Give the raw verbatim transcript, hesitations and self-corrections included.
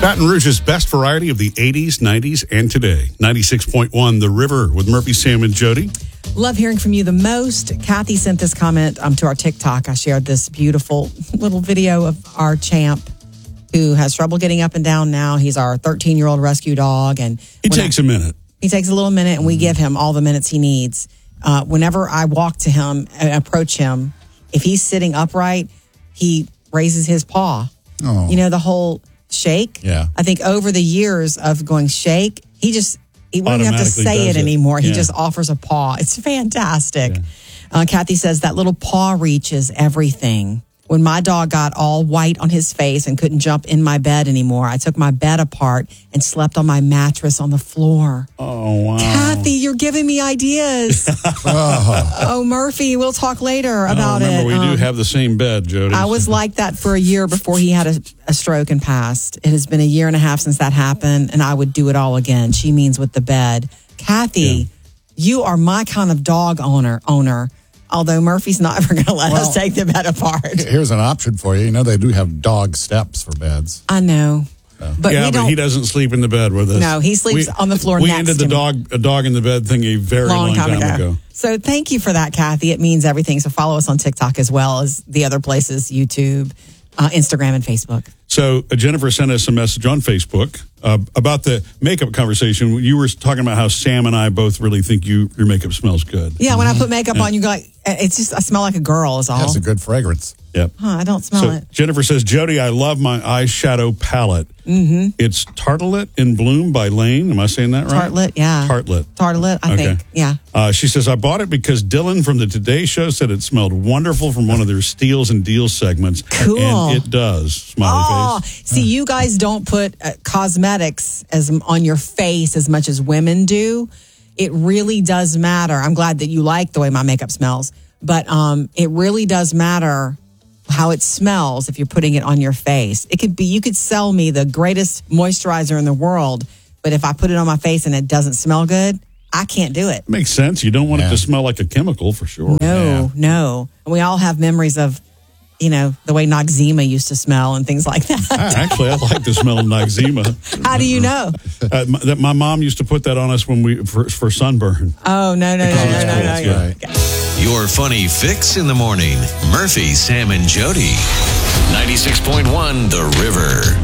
Baton Rouge's best variety of the eighties, nineties, and today. ninety-six point one The River with Murphy, Sam, and Jody. Love hearing from you the most. Kathy sent this comment um, to our TikTok. I shared this beautiful little video of our champ who has trouble getting up and down now. He's our thirteen-year-old rescue dog. and He takes I, a minute. He takes a little minute, and we give him all the minutes he needs. Uh, whenever I walk to him and approach him, if he's sitting upright, he raises his paw. Oh. You know, the whole shake? Yeah. I think over the years of going shake, he just, he wouldn't have to say it, it anymore. Yeah. He just offers a paw. It's fantastic. Yeah. Uh, Kathy says that little paw reach is everything. When my dog got all white on his face and couldn't jump in my bed anymore, I took my bed apart and slept on my mattress on the floor. Oh, wow. Kathy, you're giving me ideas. oh. oh, Murphy, we'll talk later about oh, remember, it. we um, do have the same bed, Jody. I was like that for a year before he had a, a stroke and passed. It has been a year and a half since that happened, and I would do it all again. She means with the bed. Kathy, yeah. you are my kind of dog owner. owner. Although Murphy's not ever going to let well, us take the bed apart. Here's an option for you. You know, they do have dog steps for beds. I know. So. But, yeah, we but don't, he doesn't sleep in the bed with us. No, he sleeps we, on the floor we next ended to the me. dog, a dog in the bed thing a very long, long time, time ago. ago. So thank you for that, Kathy. It means everything. So follow us on TikTok as well as the other places, YouTube, uh, Instagram, and Facebook. So uh, Jennifer sent us a message on Facebook uh, about the makeup conversation. You were talking about how Sam and I both really think you your makeup smells good. Yeah, when I put makeup yeah. on, you go like, it's just, I smell like a girl is all. That's a good fragrance. Yep. Huh, I don't smell so it. Jennifer says, Jody, I love my eyeshadow palette. Mm-hmm. It's Tartlet in Bloom by Lane. Am I saying that right? Tartlet, yeah. Tartlet. Tartlet, I okay. think, yeah. Uh, she says, I bought it because Dylan from the Today Show said it smelled wonderful from one of their Steals and Deals segments. Cool. And it does, smiley oh, face. See, you guys don't put uh, cosmetics as on your face as much as women do. It really does matter. I'm glad that you like the way my makeup smells. But um, it really does matter how it smells if you're putting it on your face. It could be, you could sell me the greatest moisturizer in the world, but if I put it on my face and it doesn't smell good, I can't do it. Makes sense. You don't want yeah. it to smell like a chemical for sure. No, yeah. no. And we all have memories of, you know, the way Noxzema used to smell and things like that. I, actually, I like the smell of Noxzema. How do you know? Uh, my, that my mom used to put that on us when we for, for sunburn. Oh, no, no, no, no, no, no, no. Right. Your funny fix in the morning. Murphy, Sam, and Jody. ninety-six point one The River.